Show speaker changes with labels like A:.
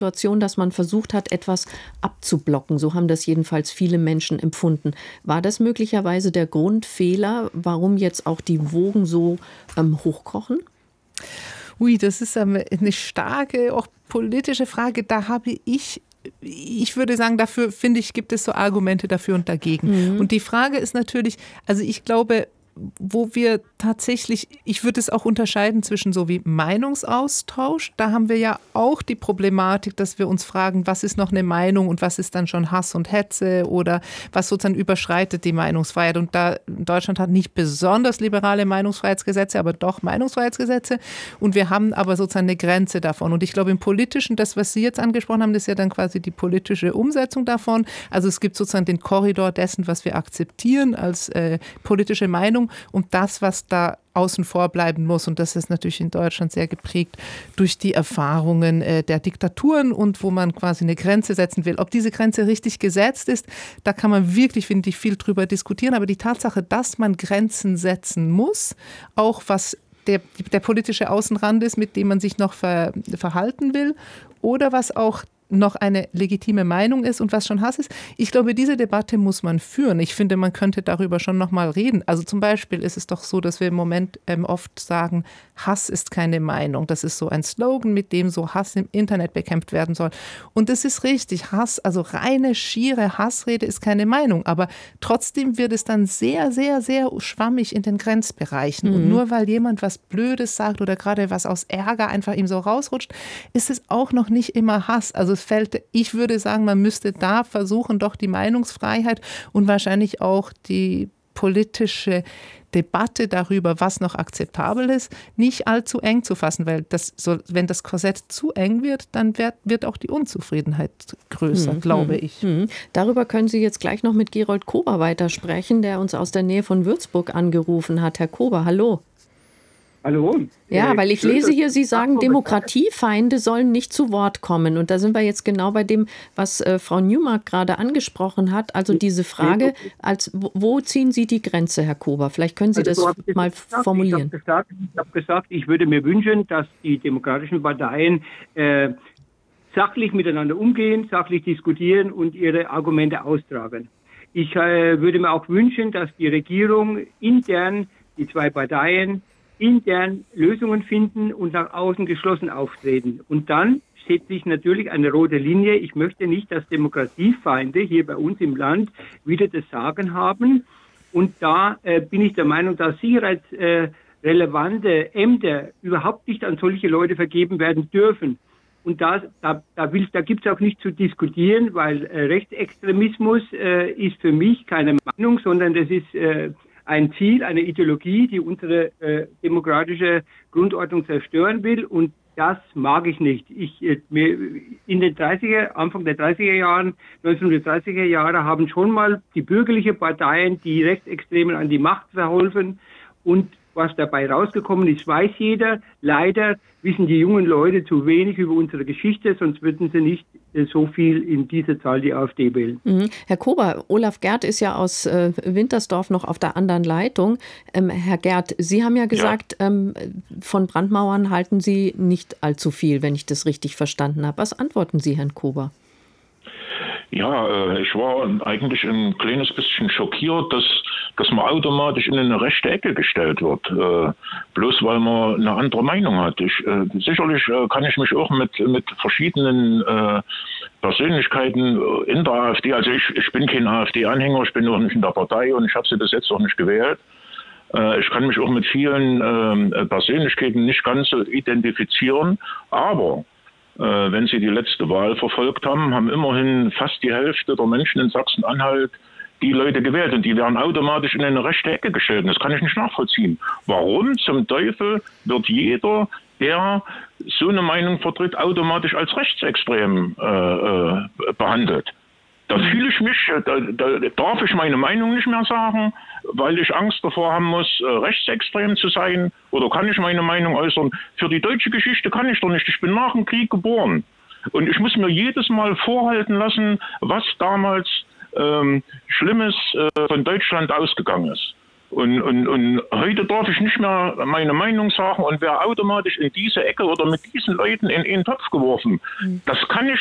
A: Situation, dass man versucht hat, etwas abzublocken. So haben das jedenfalls viele Menschen empfunden. War das möglicherweise der Grundfehler, warum jetzt auch die Wogen so hochkochen?
B: Ui, das ist eine starke, auch politische Frage. Da habe ich würde sagen, dafür, finde ich, gibt es so Argumente dafür und dagegen. Und die Frage ist natürlich, also ich glaube, wo wir tatsächlich, ich würde es auch unterscheiden zwischen so wie Meinungsaustausch, da haben wir ja auch die Problematik, dass wir uns fragen, was ist noch eine Meinung und was ist dann schon Hass und Hetze oder was sozusagen überschreitet die Meinungsfreiheit. Und da Deutschland hat nicht besonders liberale Meinungsfreiheitsgesetze, aber doch Meinungsfreiheitsgesetze und wir haben aber sozusagen eine Grenze davon. Und ich glaube im Politischen, das, was Sie jetzt angesprochen haben, das ist ja dann quasi die politische Umsetzung davon. Also es gibt sozusagen den Korridor dessen, was wir akzeptieren als politische Meinung und das, was da außen vor bleiben muss. Und das ist natürlich in Deutschland sehr geprägt durch die Erfahrungen der Diktaturen und wo man quasi eine Grenze setzen will. Ob diese Grenze richtig gesetzt ist, da kann man wirklich, finde ich, viel drüber diskutieren. Aber die Tatsache, dass man Grenzen setzen muss, auch was der politische Außenrand ist, mit dem man sich noch verhalten will oder was auch noch eine legitime Meinung ist und was schon Hass ist. Ich glaube, diese Debatte muss man führen. Ich finde, man könnte darüber schon noch mal reden. Also zum Beispiel ist es doch so, dass wir im Moment oft sagen, Hass ist keine Meinung. Das ist so ein Slogan, mit dem so Hass im Internet bekämpft werden soll. Und das ist richtig. Hass, also reine, schiere Hassrede ist keine Meinung. Aber trotzdem wird es dann sehr, sehr, sehr schwammig in den Grenzbereichen. Und nur weil jemand was Blödes sagt oder gerade was aus Ärger einfach ihm so rausrutscht, ist es auch noch nicht immer Hass. Also ich würde sagen, man müsste da versuchen, doch die Meinungsfreiheit und wahrscheinlich auch die politische Debatte darüber, was noch akzeptabel ist, nicht allzu eng zu fassen, weil wenn das Korsett zu eng wird, dann wird auch die Unzufriedenheit größer, glaube ich.
A: Darüber können Sie jetzt gleich noch mit Gerold Kober weitersprechen, der uns aus der Nähe von Würzburg angerufen hat. Herr Kober, hallo.
C: Hallo?
A: Ja, weil ich lese hier, Sie sagen, Demokratiefeinde sollen nicht zu Wort kommen. Und da sind wir jetzt genau bei dem, was Frau Newmark gerade angesprochen hat. Also diese Frage, wo ziehen Sie die Grenze, Herr Kober? Vielleicht können Sie das mal formulieren.
C: Ich habe gesagt, ich würde mir wünschen, dass die demokratischen Parteien sachlich miteinander umgehen, sachlich diskutieren und ihre Argumente austragen. Ich würde mir auch wünschen, dass die Regierung intern, die zwei Parteien, intern Lösungen finden und nach außen geschlossen auftreten. Und dann setze ich natürlich eine rote Linie. Ich möchte nicht, dass Demokratiefeinde hier bei uns im Land wieder das Sagen haben. Und da bin ich der Meinung, dass sicherheitsrelevante Ämter überhaupt nicht an solche Leute vergeben werden dürfen. Und da gibt es auch nicht zu diskutieren, weil Rechtsextremismus ist für mich keine Meinung, sondern das ist ein Ziel, eine Ideologie, die unsere demokratische Grundordnung zerstören will. Und das mag ich nicht. In den Anfang der 30er Jahren, 1930er Jahre, haben schon mal die bürgerlichen Parteien die Rechtsextremen an die Macht verholfen. Und was dabei rausgekommen ist, weiß jeder. Leider wissen die jungen Leute zu wenig über unsere Geschichte, sonst würden sie nicht so viel in dieser Zahl die AfD wählen.
A: Herr Kober, Olaf Gerd ist ja aus Wintersdorf noch auf der anderen Leitung. Herr Gerd, Sie haben ja gesagt, von Brandmauern halten Sie nicht allzu viel, wenn ich das richtig verstanden habe. Was antworten Sie, Herrn Kober?
D: Ja, ich war eigentlich ein kleines bisschen schockiert, dass man automatisch in eine rechte Ecke gestellt wird, bloß weil man eine andere Meinung hat. Sicherlich kann ich mich auch mit verschiedenen Persönlichkeiten in der AfD, also ich bin kein AfD-Anhänger, ich bin auch nicht in der Partei und ich habe sie bis jetzt auch nicht gewählt. Ich kann mich auch mit vielen Persönlichkeiten nicht ganz so identifizieren, aber wenn Sie die letzte Wahl verfolgt haben, haben immerhin fast die Hälfte der Menschen in Sachsen-Anhalt die Leute gewählt und die werden automatisch in eine rechte Ecke gestellt. Das kann ich nicht nachvollziehen. Warum zum Teufel wird jeder, der so eine Meinung vertritt, automatisch als rechtsextrem behandelt? Da fühle ich mich, da darf ich meine Meinung nicht mehr sagen, weil ich Angst davor haben muss, rechtsextrem zu sein. Oder kann ich meine Meinung äußern? Für die deutsche Geschichte kann ich doch nicht. Ich bin nach dem Krieg geboren. Und ich muss mir jedes Mal vorhalten lassen, was damals Schlimmes von Deutschland ausgegangen ist. Und heute darf ich nicht mehr meine Meinung sagen und werde automatisch in diese Ecke oder mit diesen Leuten in einen Topf geworfen. Das kann ich